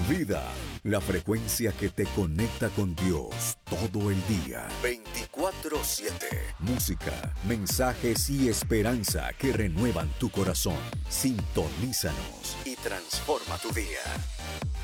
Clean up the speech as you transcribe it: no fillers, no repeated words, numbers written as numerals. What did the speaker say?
Vida, la frecuencia que te conecta con Dios todo el día. 24/7. Música, mensajes y esperanza que renuevan tu corazón. Sintonízanos y transforma tu día.